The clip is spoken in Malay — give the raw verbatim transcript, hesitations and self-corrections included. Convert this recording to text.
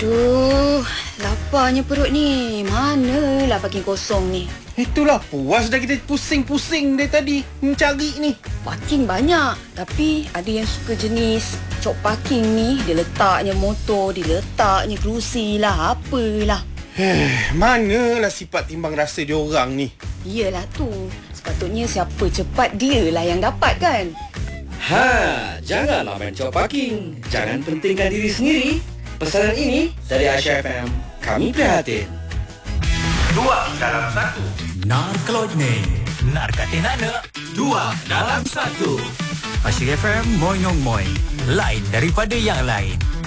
Duh, laparnya perut ni. Manalah parking kosong ni. Itulah puas dah kita pusing-pusing dari tadi mencari ni. Parking banyak, tapi ada yang suka jenis cok parking ni. Dia letaknya motor, dia letaknya kerusi lah, apalah. Eh, manalah sifat timbang rasa diorang ni. Iyalah tu. Sepatutnya siapa cepat dia lah yang dapat kan. Ha, janganlah main cop parking. Jangan pentingkan diri sendiri. Pesanan ini dari Aisyah F M. Kami prihatin. Dua dalam satu. Narkeloj ni. Narkatinana. Dua dalam satu. Aisyah F M, moy ngong moy. Lain daripada yang lain.